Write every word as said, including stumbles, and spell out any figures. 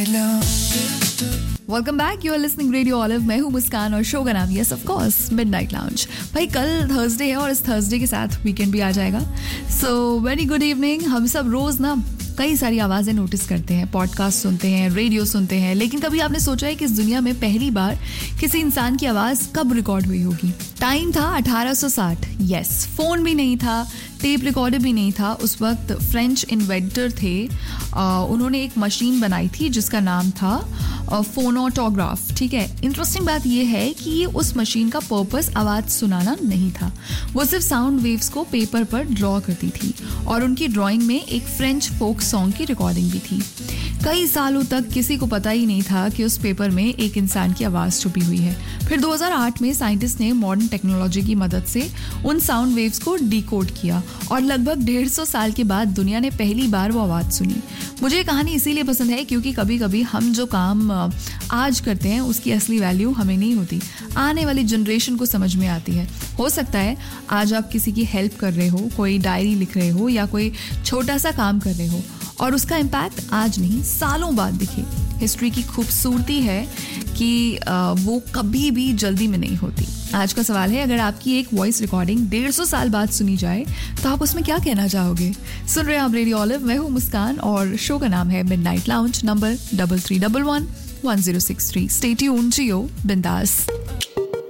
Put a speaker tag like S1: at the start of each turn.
S1: Welcome back, you are listening radio olive. मैं हूँ मुस्कान और शो का नाम yes of course midnight lounge. भाई कल थर्सडे है और इस थर्सडे के साथ वीकेंड भी आ जाएगा। So very good evening. हम सब रोज ना कई सारी आवाज़ें नोटिस करते हैं, पॉडकास्ट सुनते हैं, रेडियो सुनते हैं, लेकिन कभी आपने सोचा है कि इस दुनिया में पहली बार किसी इंसान की आवाज़ कब रिकॉर्ड हुई होगी? टाइम था अठारह सौ साठ। यस, फोन भी नहीं था, टेप रिकॉर्डर भी नहीं था। उस वक्त फ्रेंच इन्वेंटर थे, आ, उन्होंने एक मशीन बनाई थी जिसका नाम था फोनोटोग्राफ। ठीक है, इंटरेस्टिंग बात यह है कि उस मशीन का पर्पस आवाज़ सुनाना नहीं था, वो सिर्फ साउंड वेव्स को पेपर पर ड्रॉ करती थी और उनकी ड्राइंग में एक फ्रेंच फोक सॉन्ग की रिकॉर्डिंग भी थी। कई सालों तक किसी को पता ही नहीं था कि उस पेपर में एक इंसान की आवाज़ छुपी हुई है। फिर दो हज़ार आठ में साइंटिस्ट ने मॉडर्न टेक्नोलॉजी की मदद से उन साउंड वेव्स को डिकोड किया और लगभग डेढ़ सौ साल के बाद दुनिया ने पहली बार वो आवाज़ सुनी। मुझे ये कहानी इसीलिए पसंद है क्योंकि कभी कभी हम जो काम आज करते हैं उसकी असली वैल्यू हमें नहीं होती, आने वाली जनरेशन को समझ में आती है। हो सकता है आज आप किसी की हेल्प कर रहे हो, कोई डायरी लिख रहे हो या कोई छोटा सा काम कर रहे हो और उसका इम्पैक्ट आज नहीं सालों बाद दिखे। हिस्ट्री की खूबसूरती है कि वो कभी भी जल्दी में नहीं होती। आज का सवाल है, अगर आपकी एक वॉइस रिकॉर्डिंग डेढ़ सौ साल बाद सुनी जाए तो आप उसमें क्या कहना चाहोगे? सुन रहे हैं आप रेडियो ऑलिव। मैं हूँ मुस्कान और शो का नाम है midnight lounge. Number double three double one one zero six three. Stay tuned, जियो बिंदास।